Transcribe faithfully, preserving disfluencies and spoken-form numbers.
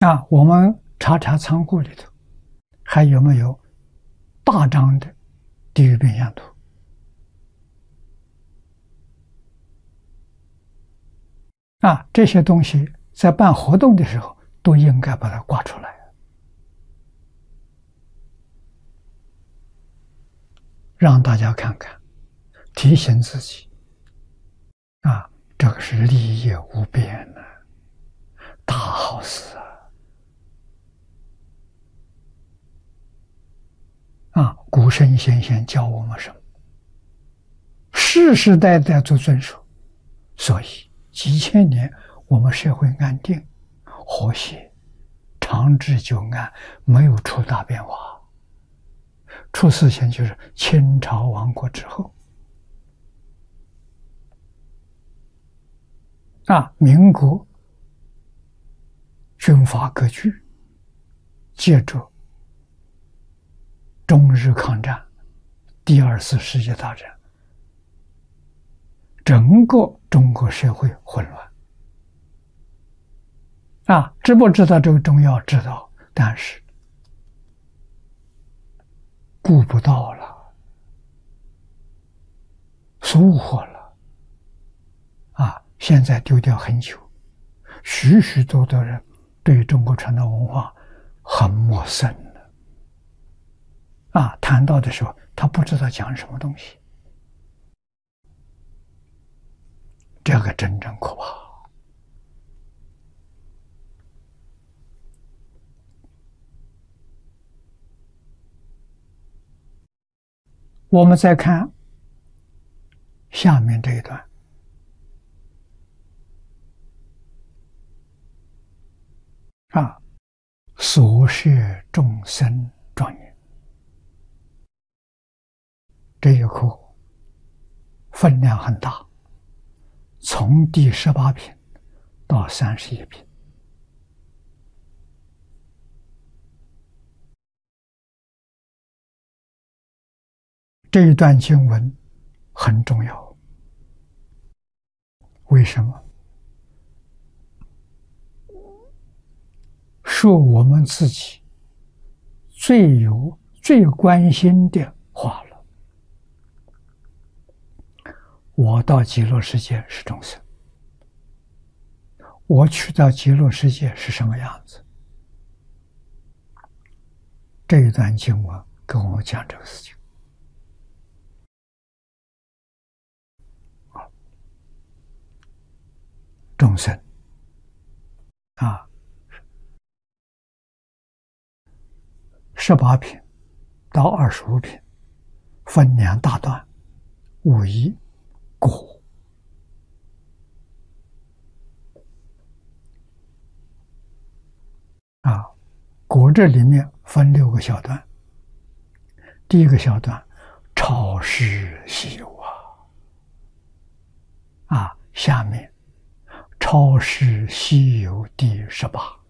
啊，我们查查仓库里头还有没有大张的地狱变相图。啊，这些东西在办活动的时候都应该把它挂出来，让大家看看，提醒自己。啊，这个是利益无边的大好事啊！啊，古圣先贤教我们什么？世世代代都遵守，所以几千年我们社会安定、和谐、长治久安，没有出大变化。出事情就是清朝亡国之后。啊，民国军阀割据，借着中日抗战、第二次世界大战，整个中国社会混乱。啊，知不知道这个重要？知道，但是顾不到了，疏忽了。啊，现在丢掉很久，许许多多人对中国传统文化很陌生了。啊，谈到的时候，他不知道讲什么东西，这个真正可怕。我们再看下面这一段。啊，所摄众生庄严，这一课分量很大，从第十八品到三十一品。这一段经文很重要，为什么？说我们自己最有最关心的话了。我到极乐世界是众生，我去到极乐世界是什么样子？这一段经文跟我们讲这个事情。众生啊，十八品到二十五品分两大段，五一果。啊，果这里面分六个小段。第一个小段，超世稀有啊，啊，下面超世稀有第十八。